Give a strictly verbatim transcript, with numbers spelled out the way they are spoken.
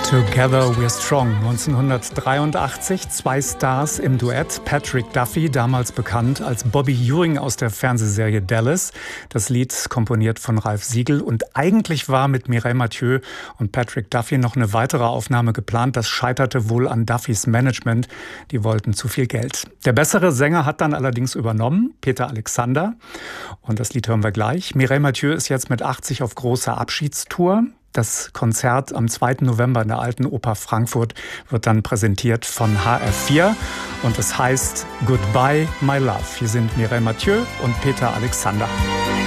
Together We're Strong, neunzehnhundertdreiundachtzig, zwei Stars im Duett. Patrick Duffy, damals bekannt als Bobby Ewing aus der Fernsehserie Dallas. Das Lied komponiert von Ralph Siegel. Und eigentlich war mit Mireille Mathieu und Patrick Duffy noch eine weitere Aufnahme geplant. Das scheiterte wohl an Duffys Management. Die wollten zu viel Geld. Der bessere Sänger hat dann allerdings übernommen, Peter Alexander. Und das Lied hören wir gleich. Mireille Mathieu ist jetzt mit achtzig auf großer Abschiedstour. Das Konzert am zweiten November in der Alten Oper Frankfurt wird dann präsentiert von H R vier und es heißt Goodbye, My Love. Hier sind Mireille Mathieu und Peter Alexander.